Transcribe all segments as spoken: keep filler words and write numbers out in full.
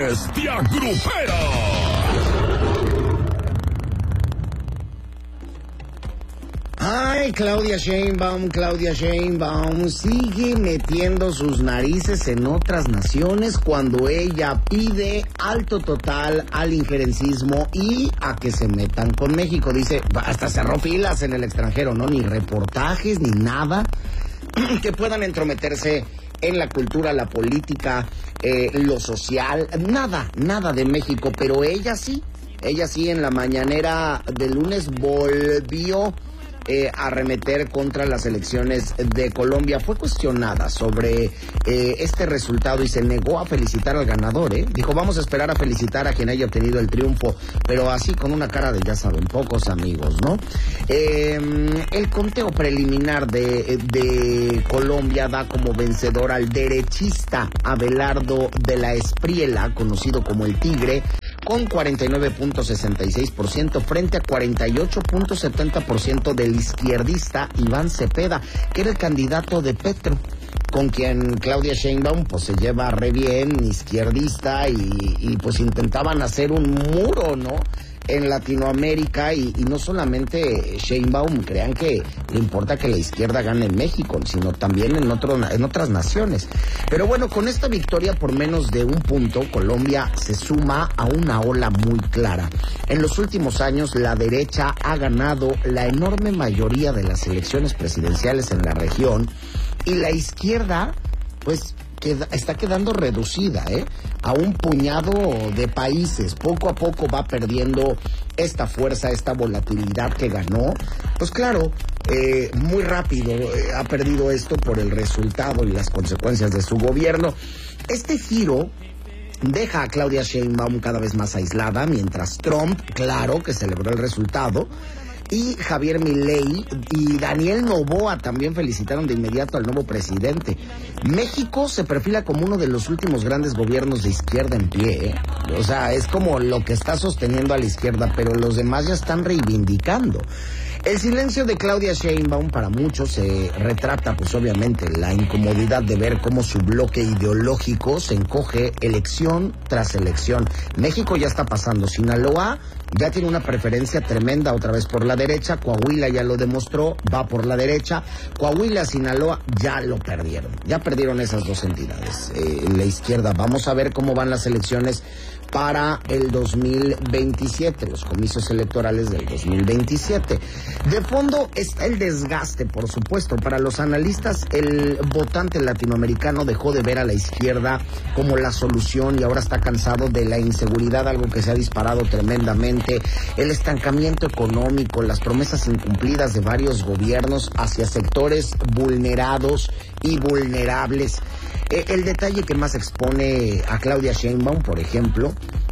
Bestia Grupera. Ay, Claudia Sheinbaum, Claudia Sheinbaum sigue metiendo sus narices en otras naciones cuando ella pide alto total al injerencismo y a que se metan con México. Dice, hasta cerró filas en el extranjero, ¿no? Ni reportajes, ni nada que puedan entrometerse en la cultura, la política, eh, lo social, nada, nada de México, pero ella sí, ella sí en la mañanera del lunes volvió Eh, arremeter contra las elecciones de Colombia. Fue cuestionada sobre eh, este resultado y se negó a felicitar al ganador, ¿eh? Dijo, vamos a esperar a felicitar a quien haya obtenido el triunfo, pero así con una cara de, ya saben, pocos amigos, ¿no? Eh, el conteo preliminar de, de Colombia da como vencedor al derechista Abelardo de la Espriella, conocido como el Tigre, con cuarenta y nueve punto sesenta y seis por ciento frente a cuarenta y ocho punto setenta por ciento del izquierdista Iván Cepeda, que era el candidato de Petro, con quien Claudia Sheinbaum pues se lleva re bien, izquierdista, y, y pues intentaban hacer un muro, ¿no?, en Latinoamérica, y, y no solamente Sheinbaum, crean que le importa que la izquierda gane en México, sino también en, otro, en otras naciones. Pero bueno, con esta victoria por menos de un punto, Colombia se suma a una ola muy clara. En los últimos años, la derecha ha ganado la enorme mayoría de las elecciones presidenciales en la región, y la izquierda, pues, queda, está quedando reducida, ¿eh?, a un puñado de países. Poco a poco va perdiendo esta fuerza, esta volatilidad que ganó. Pues claro, eh, muy rápido eh, ha perdido esto por el resultado y las consecuencias de su gobierno. Este giro deja a Claudia Sheinbaum cada vez más aislada, mientras Trump, claro, que celebró el resultado, y Javier Milei y Daniel Noboa también felicitaron de inmediato al nuevo presidente. México se perfila como uno de los últimos grandes gobiernos de izquierda en pie, ¿eh? O sea, es como lo que está sosteniendo a la izquierda, pero los demás ya están reivindicando. El silencio de Claudia Sheinbaum para muchos se retrata, pues obviamente, la incomodidad de ver cómo su bloque ideológico se encoge elección tras elección. México ya está pasando. Sinaloa ya tiene una preferencia tremenda otra vez por la derecha. Coahuila ya lo demostró, va por la derecha. Coahuila, Sinaloa ya lo perdieron. Ya perdieron esas dos entidades. Eh, la izquierda. Vamos a ver cómo van las elecciones para el dos mil veintisiete, los comicios electorales del dos mil veintisiete. De fondo está el desgaste, por supuesto. Para los analistas, el votante latinoamericano dejó de ver a la izquierda como la solución y ahora está cansado de la inseguridad, algo que se ha disparado tremendamente, el estancamiento económico, las promesas incumplidas de varios gobiernos hacia sectores vulnerados y vulnerables. Eh, el detalle que más expone a Claudia Sheinbaum, por ejemplo,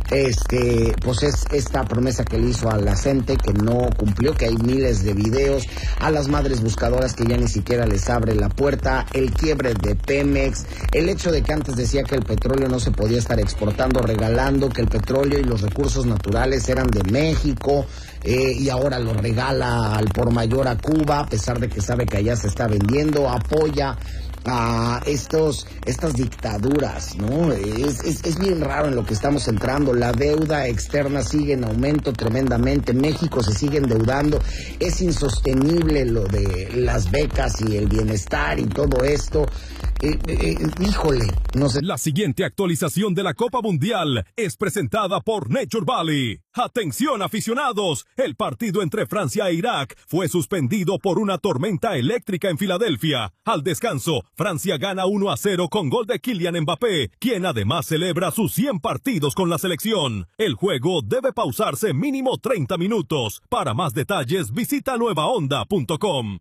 este, pues es esta promesa que le hizo a la gente, que no cumplió, que hay miles de videos, a las madres buscadoras que ya ni siquiera les abre la puerta, el quiebre de Pemex, el hecho de que antes decía que el petróleo no se podía estar exportando, regalando, que el petróleo y los recursos naturales eran de México, eh, y ahora lo regala al por mayor a Cuba, a pesar de que sabe que allá se está vendiendo, apoya a estos estas dictaduras, ¿no? Es, es, es bien raro en lo que estamos entrando. La deuda externa sigue en aumento tremendamente. México se sigue endeudando. Es insostenible lo de las becas y el bienestar y todo esto. Eh, eh, híjole, no sé. La siguiente actualización de la Copa Mundial es presentada por Nature Valley. Atención, aficionados, el partido entre Francia e Irak fue suspendido por una tormenta eléctrica en Filadelfia. Al descanso, Francia gana uno a cero con gol de Kylian Mbappé, quien además celebra sus cien partidos con la selección. El juego debe pausarse mínimo treinta minutos. Para más detalles, visita nueva onda punto com.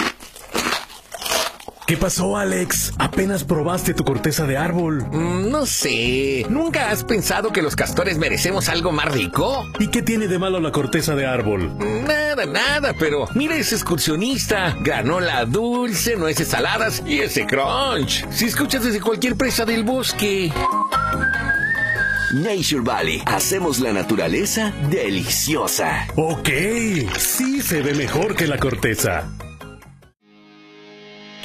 ¿Qué pasó, Alex? ¿Apenas probaste tu corteza de árbol? Mm, no sé. ¿Nunca has pensado que los castores merecemos algo más rico? ¿Y qué tiene de malo la corteza de árbol? Nada, nada, pero mira ese excursionista. Granola dulce, nueces saladas y ese crunch. Si escuchas desde cualquier presa del bosque. Nature Valley. Hacemos la naturaleza deliciosa. Ok, sí se ve mejor que la corteza.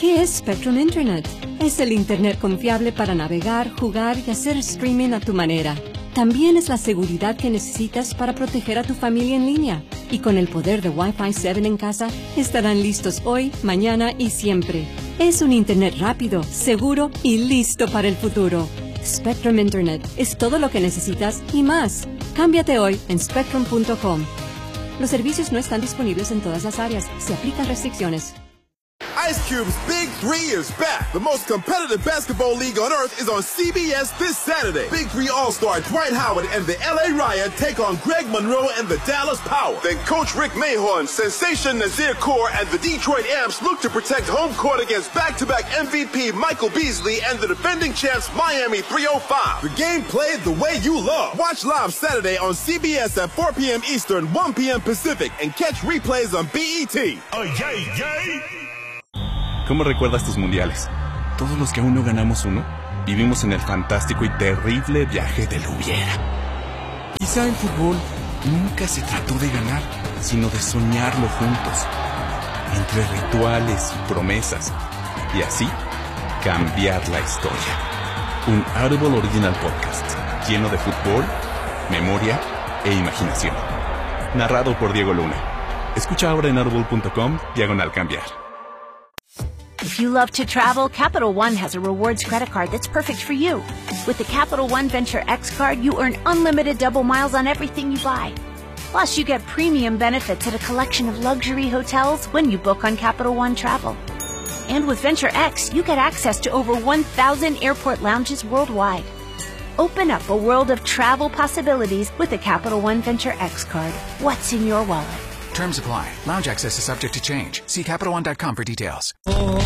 ¿Qué es Spectrum Internet? Es el Internet confiable para navegar, jugar y hacer streaming a tu manera. También es la seguridad que necesitas para proteger a tu familia en línea. Y con el poder de Wi-Fi siete en casa, estarán listos hoy, mañana y siempre. Es un Internet rápido, seguro y listo para el futuro. Spectrum Internet es todo lo que necesitas y más. Cámbiate hoy en spectrum punto com. Los servicios no están disponibles en todas las áreas. Se aplican restricciones. Ice Cube's Big Three is back. The most competitive basketball league on earth is on C B S this Saturday. Big Three All-Star Dwight Howard and the L A Riot take on Greg Monroe and the Dallas Power. Then Coach Rick Mahorn, Sensation Nazir Kaur, and the Detroit Amps look to protect home court against back-to-back M V P Michael Beasley and the defending champs Miami three oh five. The game played the way you love. Watch live Saturday on C B S at four p.m. Eastern, one p.m. Pacific, and catch replays on B E T. Oh, yay, yay! ¿Cómo recuerdas tus mundiales? Todos los que aún no ganamos uno, vivimos en el fantástico y terrible viaje del hubiera. Quizá el fútbol nunca se trató de ganar, sino de soñarlo juntos, entre rituales y promesas, y así cambiar la historia. Un Audible Original Podcast, lleno de fútbol, memoria e imaginación. Narrado por Diego Luna. Escucha ahora en audible punto com, diagonal cambiar. If you love to travel, Capital One has a rewards credit card that's perfect for you. With the Capital One Venture X card, you earn unlimited double miles on everything you buy. Plus, you get premium benefits at a collection of luxury hotels when you book on Capital One Travel. And with Venture X, you get access to over one thousand airport lounges worldwide. Open up a world of travel possibilities with the Capital One Venture X card. What's in your wallet? Terms apply. Lounge access is subject to change. See Capital One dot com for details.